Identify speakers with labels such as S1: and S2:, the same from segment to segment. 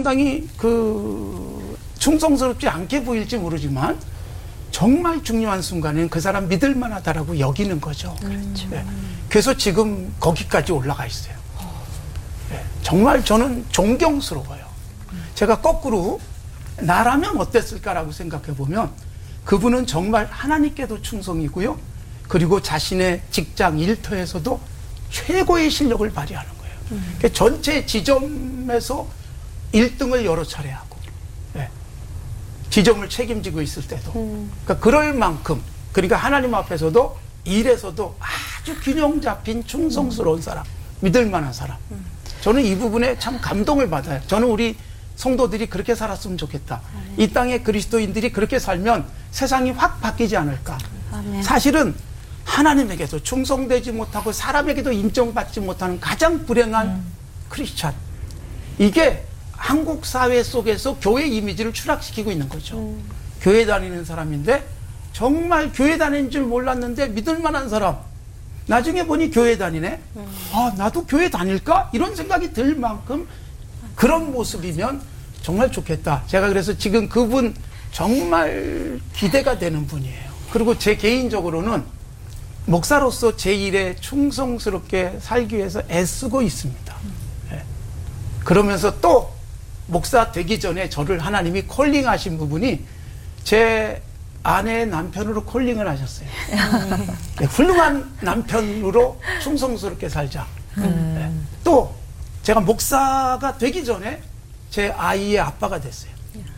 S1: 상당히 충성스럽지 않게 보일지 모르지만 정말 중요한 순간에는 그 사람 믿을 만하다라고 여기는 거죠.
S2: 그렇죠.
S1: 네. 그래서 지금 거기까지 올라가 있어요. 네. 정말 저는 존경스러워요. 제가 거꾸로 나라면 어땠을까라고 생각해 보면 그분은 정말 하나님께도 충성이고요. 그리고 자신의 직장 일터에서도 최고의 실력을 발휘하는 거예요. 그러니까 전체 지점에서 1등을 여러 차례 하고, 네. 지점을 책임지고 있을 때도. 그러니까 그럴 만큼, 그러니까 하나님 앞에서도 일에서도 아주 균형 잡힌 충성스러운 사람, 믿을 만한 사람. 저는 이 부분에 참 감동을 받아요. 저는 우리 성도들이 그렇게 살았으면 좋겠다. 이 땅의 그리스도인들이 그렇게 살면 세상이 확 바뀌지 않을까. 사실은 하나님에게도 충성되지 못하고 사람에게도 인정받지 못하는 가장 불행한 크리스찬. 이게 한국 사회 속에서 교회 이미지를 추락시키고 있는 거죠. 교회 다니는 사람인데 정말 교회 다니는 줄 몰랐는데 믿을 만한 사람. 나중에 보니 교회 다니네. 아, 나도 교회 다닐까? 이런 생각이 들 만큼 그런 모습이면 정말 좋겠다. 제가 그래서 지금 그분 정말 기대가 되는 분이에요. 그리고 제 개인적으로는 목사로서 제 일에 충성스럽게 살기 위해서 애쓰고 있습니다. 네. 그러면서 또 목사 되기 전에 저를 하나님이 콜링하신 부분이 제 아내의 남편으로 콜링을 하셨어요. 네, 훌륭한 남편으로 충성스럽게 살자. 네. 또 제가 목사가 되기 전에 제 아이의 아빠가 됐어요.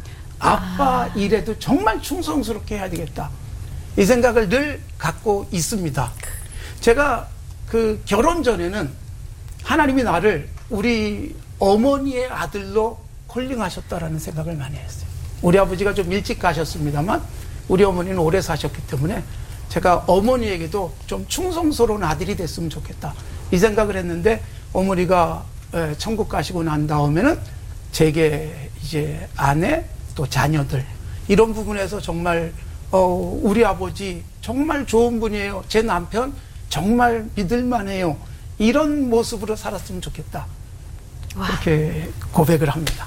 S1: 아빠 일에도 정말 충성스럽게 해야 되겠다. 이 생각을 늘 갖고 있습니다. 제가 그 결혼 전에는 하나님이 나를 우리 어머니의 아들로 콜링하셨다라는 생각을 많이 했어요. 우리 아버지가 좀 일찍 가셨습니다만 우리 어머니는 오래 사셨기 때문에 제가 어머니에게도 좀 충성스러운 아들이 됐으면 좋겠다. 이 생각을 했는데 어머니가 천국 가시고 난 다음에는 제게 이제 아내 또 자녀들 이런 부분에서 정말 우리 아버지 정말 좋은 분이에요. 제 남편 정말 믿을만해요. 이런 모습으로 살았으면 좋겠다. 그렇게 고백을 합니다.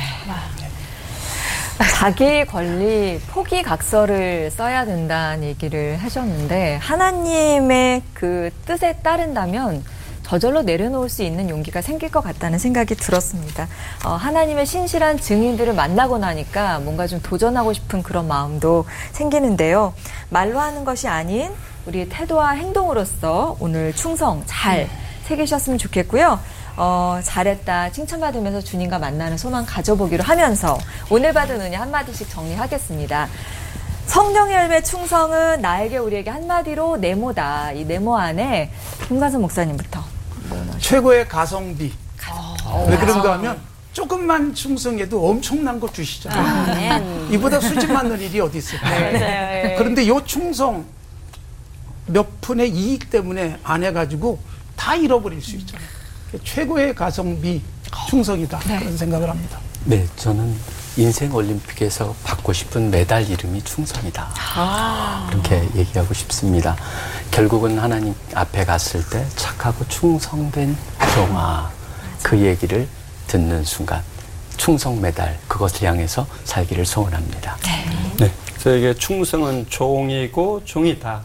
S2: 자기 권리 포기각서를 써야 된다는 얘기를 하셨는데 하나님의 그 뜻에 따른다면 저절로 내려놓을 수 있는 용기가 생길 것 같다는 생각이 들었습니다. 하나님의 신실한 증인들을 만나고 나니까 뭔가 좀 도전하고 싶은 그런 마음도 생기는데요. 말로 하는 것이 아닌 우리의 태도와 행동으로서 오늘 충성 잘 새기셨으면 좋겠고요. 잘했다 칭찬받으면서 주님과 만나는 소망 가져보기로 하면서 오늘 받은 은혜 한마디씩 정리하겠습니다. 성령의 열매 충성은 나에게 우리에게 한마디로 네모다. 이 네모 안에 김관선 목사님부터.
S1: 최고의 가성비. 왜 그런가 하면 조금만 충성해도 엄청난 거 주시잖아요. 이보다 수집 맞는 일이 어디 있을까요?
S2: 네.
S1: 그런데 이 충성 몇 푼의 이익 때문에 안 해가지고 다 잃어버릴 수 있잖아요. 최고의 가성비 충성이다. 그런 생각을 합니다.
S3: 네, 저는 인생 올림픽에서 받고 싶은 메달 이름이 충성이다. 그렇게 얘기하고 싶습니다. 결국은 하나님 앞에 갔을 때 착하고 충성된 종아 그 얘기를 듣는 순간 충성 메달 그것을 향해서 살기를 소원합니다.
S4: 네, 저에게 충성은 종이고 종이다.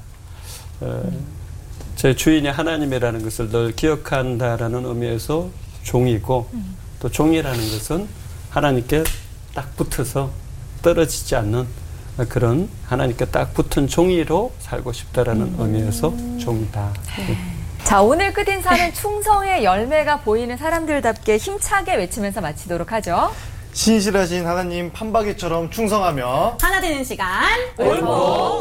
S4: 제 주인이 하나님이라는 것을 늘 기억한다라는 의미에서 종이고 또 종이라는 것은 하나님께 딱 붙어서 떨어지지 않는 그런 하나님께 딱 붙은 종이로 살고 싶다라는 의미에서 종이다. 네.
S2: 자, 오늘 끝인사는 충성의 열매가 보이는 사람들답게 힘차게 외치면서 마치도록 하죠.
S5: 신실하신 하나님 판박이처럼 충성하며
S6: 하나 되는 시간 올보